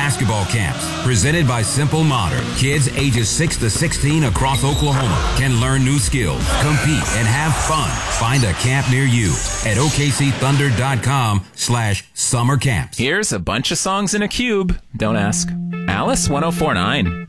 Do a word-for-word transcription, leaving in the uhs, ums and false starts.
basketball camps presented by Simple Modern. Kids ages six to sixteen across Oklahoma can learn new skills, compete, and have fun. Find a camp near you at O K C Thunder dot com slash summer camps. Here's a bunch of songs in a cube. Don't ask. Alice one oh four point nine.